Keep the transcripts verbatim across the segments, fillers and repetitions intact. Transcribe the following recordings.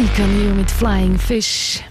Ikanio mit Flying Fish.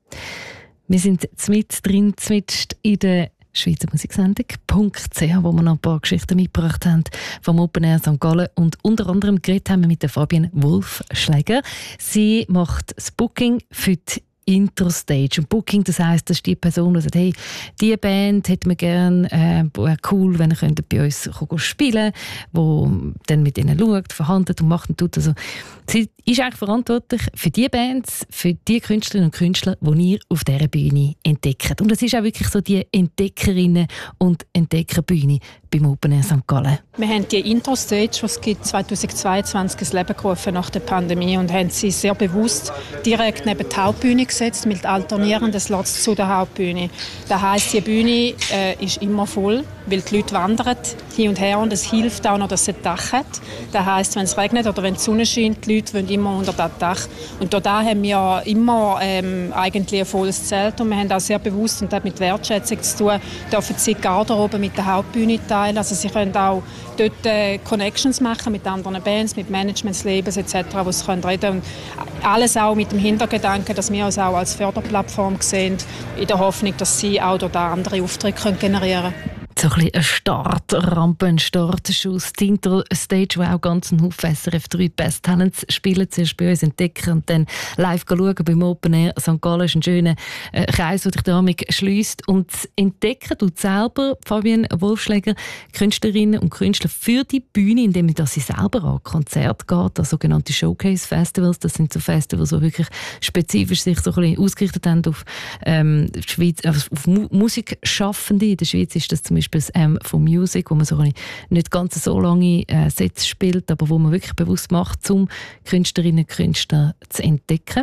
Wir sind mit drin, mit in der Schweizer Musiksendung Punkt C H, wo wir noch ein paar Geschichten mitgebracht haben vom Open Air Sankt Gallen. Und unter anderem geredet haben wir mit der Fabienne Wolfschläger. Sie macht das Booking für die Intro-Stage. Und Booking, das heisst, das ist die Person, die sagt, hey, diese Band hätten wir gerne, äh, wäre cool, wenn ihr bei uns spielen könnt, wo dann mit ihnen schaut, verhandelt und macht und tut. Also, sie ist eigentlich verantwortlich für die Bands, für die Künstlerinnen und Künstler, die ihr auf dieser Bühne entdeckt. Und es ist auch wirklich so die Entdeckerinnen- und Entdeckerbühne beim Open Air Sankt Gallen. Wir haben die Intro-Stage, die es gibt, zweitausendzweiundzwanzig ins Leben gerufen nach der Pandemie und haben sie sehr bewusst direkt neben die Hauptbühne gesetzt mit alternierenden Slots zu der Hauptbühne. Das heisst, die Bühne äh, ist immer voll, weil die Leute wandern hin und her und es hilft auch noch, dass sie ein Dach hat. Das heisst, wenn es regnet oder wenn die Sonne scheint, die Leute wollen immer unter das Dach. Und da haben wir immer ähm, eigentlich ein volles Zelt und wir haben auch sehr bewusst, und das hat mit Wertschätzung zu tun, dürfen sie die Garderobe mit der Hauptbühne teilen. Also sie können auch dort äh, Connections machen mit anderen Bands, mit Managements, Labels et cetera, wo sie können reden. Und alles auch mit dem Hintergedanken, dass wir uns auch als Förderplattform sehen, in der Hoffnung, dass sie auch dort andere Aufträge generieren können. So ein bisschen eine Startrampe, ein Startschuss. Die Intro-Stage, wo auch ganz ein Haufen S R F drei Best Talents spielen, zuerst bei uns entdecken und dann live schauen beim Open Air Sankt Gallen. Ist ein schöner äh, Kreis, der dich damit schliesst. Und entdecken tut selber Fabienne Wolfschläger Künstlerinnen und Künstler für die Bühne, indem sie selber an Konzerte geht, an sogenannte Showcase-Festivals. Das sind so Festivals, die wirklich spezifisch sich so ein bisschen ausgerichtet haben auf, ähm, die Schweiz, also auf Mu- Musikschaffende. In der Schweiz ist das zum Beispiel das M von Music, wo man so nicht ganz so lange äh, Sets spielt, aber wo man wirklich bewusst macht, um Künstlerinnen und Künstler zu entdecken.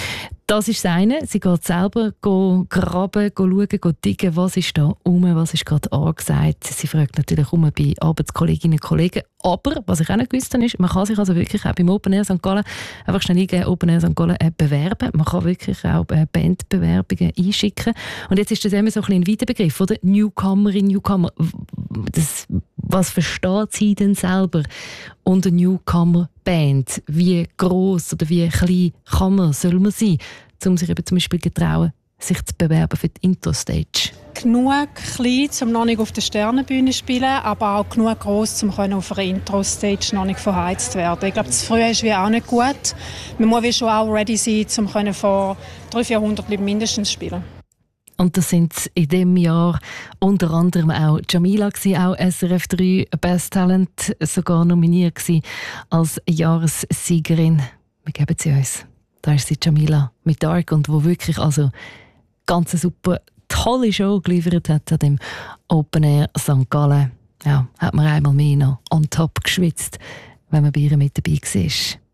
Das ist das eine. Sie geht selber go graben, go schauen, go diggen, was ist da rum, was ist gerade angesagt. Sie fragt natürlich um bei Arbeitskolleginnen und Kollegen. Aber, was ich auch nicht gewusst habe, ist, man kann sich also wirklich auch beim Open Air Sankt Gallen einfach schnell eingeben, Open Air Sankt Gallen äh, bewerben. Man kann wirklich auch äh, Bandbewerbungen einschicken. Und jetzt ist das immer so ein bisschen ein weiter Begriff, oder? Newcomerin, Newcomer. Das, was versteht sie denn selber unter Newcomer-Band? Wie gross oder wie klein kann man, soll man sein, um sich eben zum Beispiel getrauen, sich zu bewerben für die Intro-Stage? Genug klein, um noch nicht auf der Sternenbühne zu spielen, aber auch genug gross, um auf einer Intro-Stage noch nicht verheizt zu werden. Ich glaube, das Frühe ist wie auch nicht gut. Man muss schon auch ready sein, um vor dreihundert, vierhundert Leuten mindestens zu spielen. Und das sind in diesem Jahr unter anderem auch Jamila gewesen, auch S R F drei Best Talent, sogar nominiert gewesen als Jahressiegerin. Wir geben sie uns. Da ist sie, Jamila mit Dark, und wo wirklich also ganz eine super tolle Show geliefert hat an dem Open Air Sankt Gallen. Ja, hat man einmal mehr noch on top geschwitzt, wenn man bei ihr mit dabei war.